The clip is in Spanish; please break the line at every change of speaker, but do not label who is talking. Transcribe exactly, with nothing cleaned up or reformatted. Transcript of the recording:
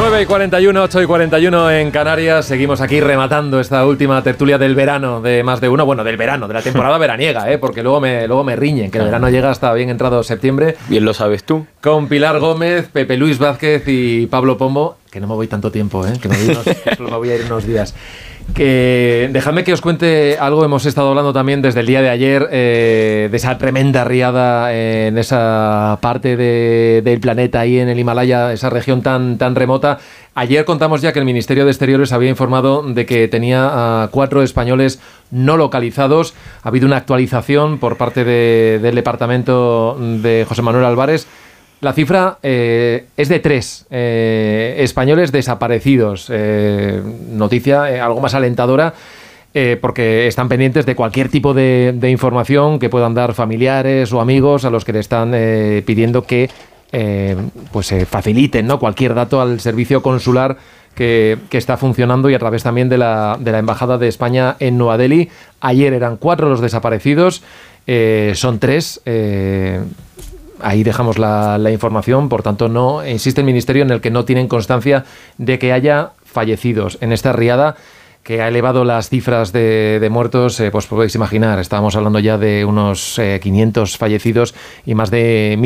nueve y cuarenta y uno, ocho y cuarenta y uno en Canarias. Seguimos aquí rematando esta última tertulia del verano de Más de Uno. Bueno, del verano, de la temporada veraniega, ¿eh? Porque luego me, luego me riñen, que el verano llega hasta bien entrado septiembre.
Bien lo sabes tú.
Con Pilar Gómez, Pepe Luis Vázquez y Pablo Pombo. Que no me voy tanto tiempo, ¿eh? Que me voy unos, solo me voy a ir unos días. Que dejadme que os cuente algo. Hemos estado hablando también desde el día de ayer eh, de esa tremenda riada en esa parte de, del planeta, ahí en el Himalaya, esa región tan, tan remota. Ayer contamos ya que el Ministerio de Exteriores había informado de que tenía a cuatro españoles no localizados. Ha habido una actualización por parte de, del departamento de José Manuel Álvarez. La cifra eh, es de tres eh, españoles desaparecidos. Eh, noticia eh, algo más alentadora eh, porque están pendientes de cualquier tipo de, de información que puedan dar familiares o amigos a los que le están eh, pidiendo que eh, pues eh, faciliten, ¿no?, cualquier dato al servicio consular que, que está funcionando y a través también de la, de la Embajada de España en Nueva Delhi. Ayer eran cuatro los desaparecidos, eh, son tres. Eh, Ahí dejamos la, la información, por tanto, no insiste el Ministerio en el que no tienen constancia de que haya fallecidos en esta riada que ha elevado las cifras de, de muertos. Eh, pues podéis imaginar, estábamos hablando ya de unos eh, quinientos fallecidos y más de mil